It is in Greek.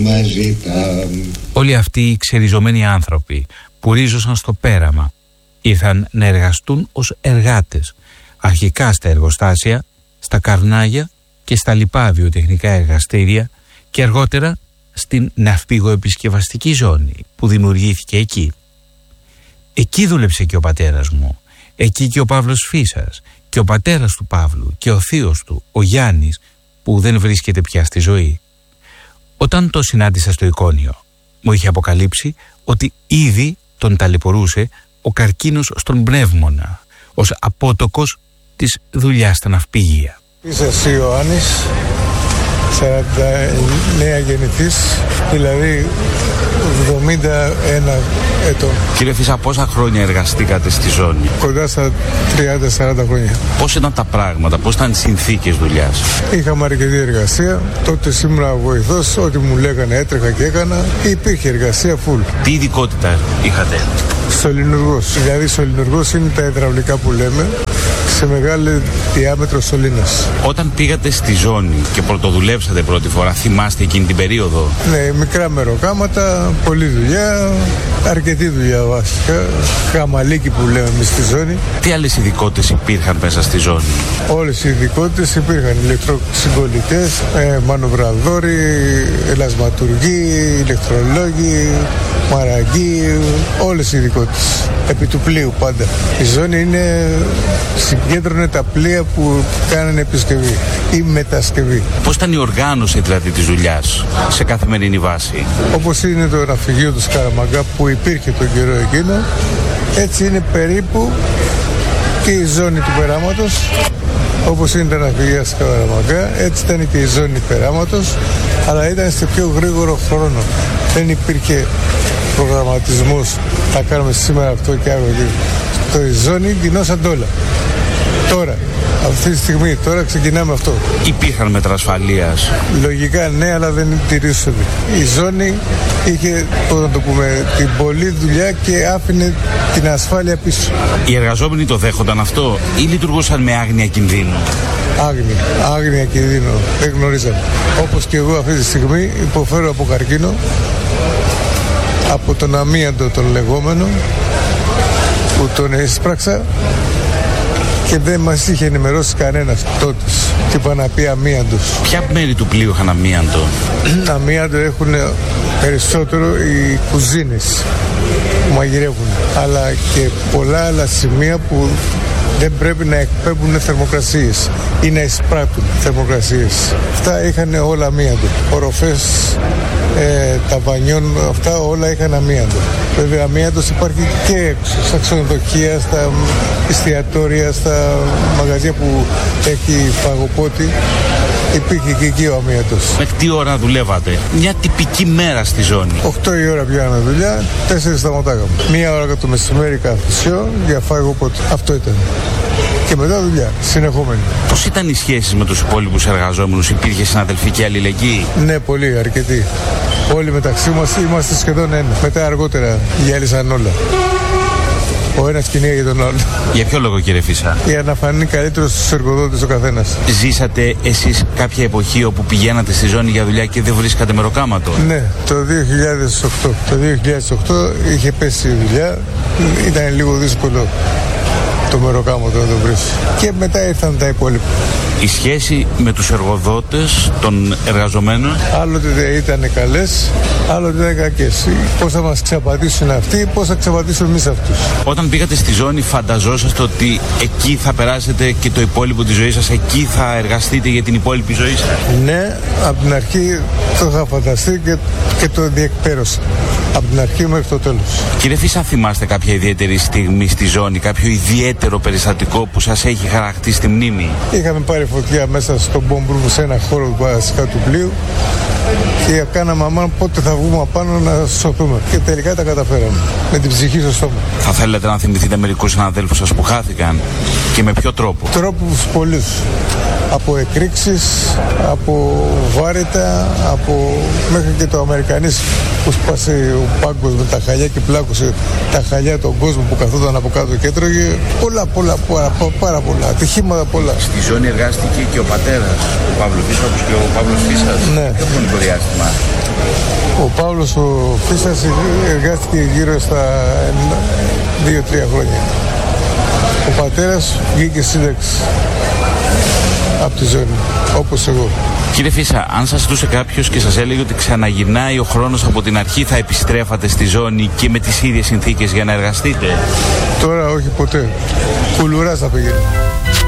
μας ζητά. Όλοι αυτοί οι ξεριζωμένοι άνθρωποι που ρίζωσαν στο πέραμα ήρθαν να εργαστούν ως εργάτες, αρχικά στα εργοστάσια, στα καρνάγια και στα λοιπά βιοτεχνικά εργαστήρια και αργότερα στην ναυπηγοεπισκευαστική ζώνη που δημιουργήθηκε εκεί. Εκεί δούλεψε και ο πατέρας μου, εκεί και ο Παύλος Φύσας και ο πατέρας του Παύλου και ο θείος του, ο Γιάννης, που δεν βρίσκεται πια στη ζωή. Όταν το συνάντησα στο εικόνιο, μου είχε αποκαλύψει ότι ήδη τον ταλαιπωρούσε ο καρκίνος στον πνεύμονα ως απότοκος της δουλειάς στα ναυπηγεία. Φύσας Ιωάννης, 49 γεννηθής, δηλαδή 71 ετών. Κύριε Φύσα, πόσα χρόνια εργαστήκατε στη ζώνη? Κοντά στα 30-40 χρόνια. Πώς ήταν τα πράγματα, πώς ήταν οι συνθήκες δουλειάς? Είχαμε αρκετή εργασία. Τότε ήμουν βοηθός, ό,τι μου λέγανε έτρεχα και έκανα. Υπήρχε εργασία full. Τι ειδικότητα είχατε? Σωληνουργός. Δηλαδή σωληνουργός είναι τα υδραυλικά που λέμε, σε μεγάλη διάμετρο σωλήνας. Όταν πήγατε στη ζώνη και πρωτοδουλέψατε πρώτη φορά, θυμάστε εκείνη την περίοδο? Ναι, μικρά μεροκάματα, πολλή δουλειά, αρκετή δουλειά βασικά. Χαμαλίκι που λέμε εμείς στη ζώνη. Τι άλλες ειδικότητες υπήρχαν μέσα στη ζώνη? Όλες οι ειδικότητες υπήρχαν. Ηλεκτροσυγκολητές, μανοβραδόροι, ελασματουργοί, ηλεκτρολόγοι, μαραγκοί, όλες οι ειδικότητες. Επί του πλοίου πάντα. Η ζώνη συγκέντρωνε τα πλοία που κάνανε επισκευή ή μετασκευή. Πώς ήταν η οργάνωση δηλαδή της δουλειάς σε καθημερινή βάση? Όπως είναι το ναυπηγείο του Σκαραμαγκά που υπήρχε τον καιρό εκείνο, έτσι είναι περίπου και η ζώνη του περάματος. Όπως είναι τα ναυπηγεία Σκαραμαγκά, έτσι ήταν και η ζώνη περάματος, αλλά ήταν σε πιο γρήγορο χρόνο. Δεν υπήρχε προγραμματισμός, θα κάνουμε σήμερα αυτό και αύριο. Το ζώνη γινόσαν όλα. Τώρα, αυτή τη στιγμή, τώρα ξεκινάμε αυτό. Υπήρχαν μέτρα ασφαλείας? Λογικά ναι, αλλά δεν τηρήσαμε. Η ζώνη είχε, πώς να το πούμε, την πολλή δουλειά και άφηνε την ασφάλεια πίσω. Οι εργαζόμενοι το δέχονταν αυτό ή λειτουργούσαν με άγνοια κινδύνου? Άγνοια κινδύνου, δεν γνωρίζαμε. Όπως και εγώ αυτή τη στιγμή υποφέρω από καρκίνο, από τον αμίαντο τον λεγόμενο, που τον έσπραξα και δεν μας είχε ενημερώσει κανένας τότε. Τι είπα να πει αμίαντος. Ποια μέρη του πλοίου είχαν αμίαντο? Αμίαντο έχουν περισσότερο οι κουζίνες που μαγειρεύουν, αλλά και πολλά άλλα σημεία που δεν πρέπει να εκπέμπουν θερμοκρασίες ή να εισπράττουν θερμοκρασίες. Αυτά είχαν όλα αμίαντο. Οροφές, τα βανιών, αυτά όλα είχαν αμίαντο. Βέβαια αμίαντος υπάρχει και έξω, στα ξενοδοχεία, στα εστιατόρια, στα μαγαζιά που έχει φαγοπότη. Υπήρχε και εκεί ο αμίαντος. Μέχρι τι ώρα δουλεύατε? Μια τυπική μέρα στη ζώνη. 8 η ώρα πιάναμε δουλειά, 4 σταματάγαμε. Μία ώρα το μεσημέρι καφισιό για φαγοπότη. Αυτό ήταν. Και μετά δουλειά, συνεχόμενη. Πώς ήταν οι σχέσεις με τους υπόλοιπους εργαζόμενους? Υπήρχε συναδελφική αλληλεγγύη? Ναι, πολύ, αρκετή. Όλοι μεταξύ μας είμαστε σχεδόν ένα. Μετά αργότερα γυάλισαν όλα. Ο ένας κυνήγαγε για τον άλλο. Για ποιο λόγο, κύριε Φύσα? Για να φανεί καλύτερο στους εργοδότες ο καθένας. Ζήσατε εσείς κάποια εποχή όπου πηγαίνατε στη ζώνη για δουλειά και δεν βρίσκατε μεροκάματο? Ναι, το 2008. Το 2008 είχε πέσει η δουλειά, ήταν λίγο δύσκολο το μεροκάματο να το βρεις. Και μετά ήρθαν τα υπόλοιπα. Η σχέση με τους εργοδότες των εργαζομένων? Άλλοτε ήταν καλές, άλλοτε ήταν κακές. Πώς θα μας ξαπατήσουν αυτοί, πώς θα ξαπατήσουν εμείς αυτούς. Όταν πήγατε στη ζώνη, φανταζόσαστε ότι εκεί θα περάσετε και το υπόλοιπο της ζωής σας, εκεί θα εργαστείτε για την υπόλοιπη ζωή σας? Ναι, από την αρχή το είχα φανταστεί και το διεκπέρωσα. Από την αρχή μέχρι το τέλος. Κύριε Φύσα, θυμάστε κάποια ιδιαίτερη στιγμή στη ζώνη, κάποιο ιδιαίτερο περιστατικό που σας έχει χαρακτήσει στη μνήμη? Είχαμε πάρει φωτιά μέσα στον Μπομπρούμ σε ένα χώρο βασικά του πλοίου και κάναμε αμάν πότε θα βγούμε απάνω να σωθούμε. Και τελικά τα καταφέραμε. Με την ψυχή στο στόμα. Θα θέλετε να θυμηθείτε μερικούς συναδέλφους σας που χάθηκαν και με ποιο τρόπο? Τρόπους πολλούς. Από εκρήξεις, από βάρετα, μέχρι και το Αμερικανής που σπάσε ο πάγκος με τα χαλιά και πλάκωσε τα χαλιά τον κόσμο που καθόταν από κάτω και έτρωγε. Πάρα πολλά. Ατυχήματα πολλά. Στη ζώνη εργάστηκε και ο πατέρας του Παύλου Φύσα, όπως και ο Παύλος Φύσας. Ναι. Ποιο χρονικό χρονικό διάστημα? Ο Παύλος ο Φίσας εργάστηκε γύρω στα 2-3 χρόνια. Ο πατέρας βγήκε σύνταξη από τη ζώνη, όπως εγώ. Κύριε Φίσα, αν σας ζητούσε κάποιος και σας έλεγε ότι ξαναγυρνάει ο χρόνος από την αρχή, θα επιστρέφατε στη ζώνη και με τις ίδιες συνθήκες για να εργαστείτε? Τώρα όχι ποτέ. Κουλουράς θα πήγαινε.